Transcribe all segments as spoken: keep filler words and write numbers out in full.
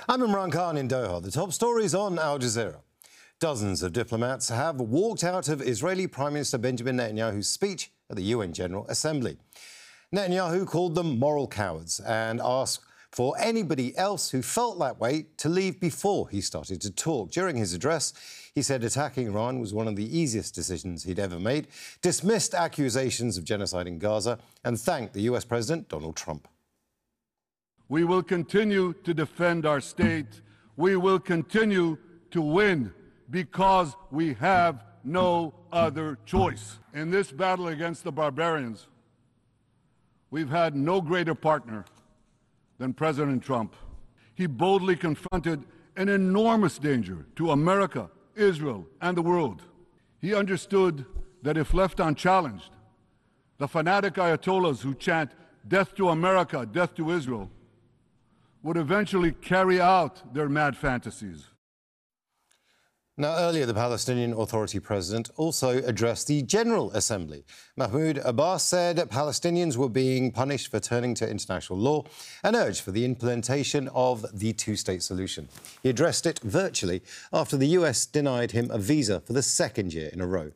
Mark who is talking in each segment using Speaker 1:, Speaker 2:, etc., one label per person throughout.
Speaker 1: I'm Imran Khan in Doha. The top stories on Al Jazeera. Dozens of diplomats have walked out of Israeli Prime Minister Benjamin Netanyahu's speech at the U N General Assembly. Netanyahu called them moral cowards and asked for anybody else who felt that way to leave before he started to talk. During his address, he said attacking Iran was one of the easiest decisions he'd ever made, dismissed accusations of genocide in Gaza, and thanked the U S President Donald Trump.
Speaker 2: We will continue to defend our state. We will continue to win because we have no other choice. In this battle against the barbarians, we've had no greater partner than President Trump. He boldly confronted an enormous danger to America, Israel, and the world. He understood that if left unchallenged, the fanatic Ayatollahs who chant death to America, death to Israel, would eventually carry out their mad fantasies.
Speaker 1: Now, earlier, the Palestinian Authority president also addressed the General Assembly. Mahmoud Abbas said Palestinians were being punished for turning to international law and urged for the implementation of the two-state solution. He addressed it virtually after the U S denied him a visa for the second year in a row.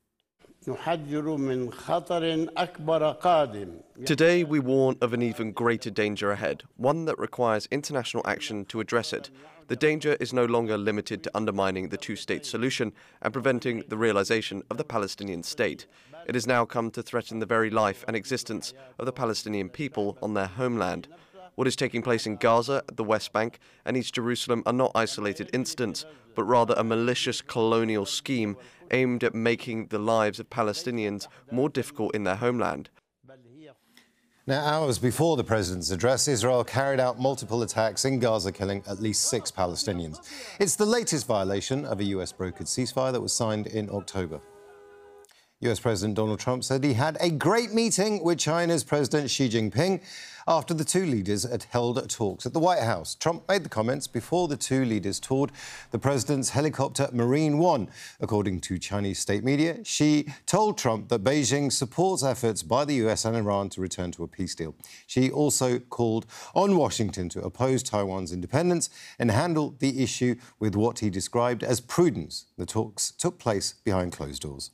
Speaker 3: Today, we warn of an even greater danger ahead, one that requires international action to address it. The danger is no longer limited to undermining the two-state solution and preventing the realization of the Palestinian state. It has now come to threaten the very life and existence of the Palestinian people on their homeland. What is taking place in Gaza, the West Bank, and East Jerusalem are not isolated incidents, but rather a malicious colonial scheme aimed at making the lives of Palestinians more difficult in their homeland.
Speaker 1: Now, hours before the president's address, Israel carried out multiple attacks in Gaza, killing at least six Palestinians. It's the latest violation of a U S-brokered ceasefire that was signed in October. U S President Donald Trump said he had a great meeting with China's President Xi Jinping after the two leaders had held talks at the White House. Trump made the comments before the two leaders toured the president's helicopter Marine One. According to Chinese state media, Xi told Trump that Beijing supports efforts by the U S and Iran to return to a peace deal. Xi also called on Washington to oppose Taiwan's independence and handle the issue with what he described as prudence. The talks took place behind closed doors.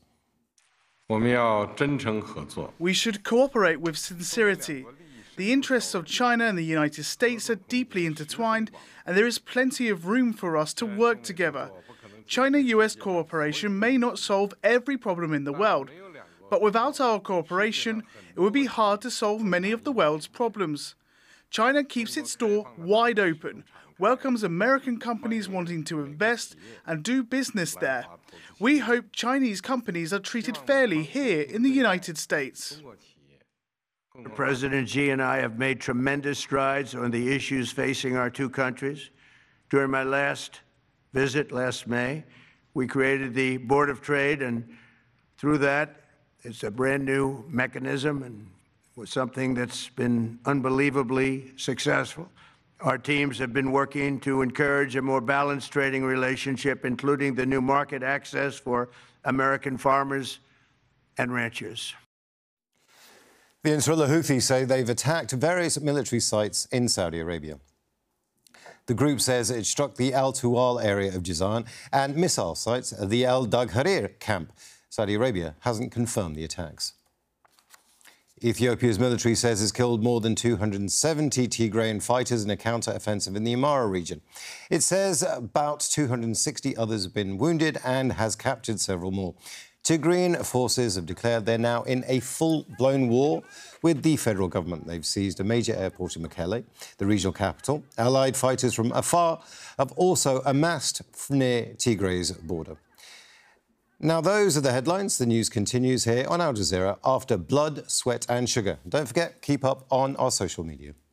Speaker 4: We should cooperate with sincerity. The interests of China and the United States are deeply intertwined, and there is plenty of room for us to work together. China-U S cooperation may not solve every problem in the world, but without our cooperation, it would be hard to solve many of the world's problems. China keeps its door wide open, welcomes American companies wanting to invest and do business there. We hope Chinese companies are treated fairly here in the United States.
Speaker 5: President Xi and I have made tremendous strides on the issues facing our two countries. During my last visit last May, we created the Board of Trade, and through that, it's a brand new mechanism and was something that's been unbelievably successful. Our teams have been working to encourage a more balanced trading relationship, including the new market access for American farmers and ranchers.
Speaker 1: The Ansarullah Houthis say they've attacked various military sites in Saudi Arabia. The group says it struck the Al Tuwal area of Jazan and missile sites at the Al Dagharir camp. Saudi Arabia hasn't confirmed the attacks. Ethiopia's military says it's killed more than two hundred seventy Tigrayan fighters in a counter-offensive in the Amara region. It says about two hundred sixty others have been wounded and has captured several more. Tigrayan forces have declared they're now in a full-blown war with the federal government. They've seized a major airport in Mekelle, the regional capital. Allied fighters from Afar have also amassed near Tigray's border. Now, those are the headlines. The news continues here on Al Jazeera after Blood, Sweat and Sugar. Don't forget, keep up on our social media.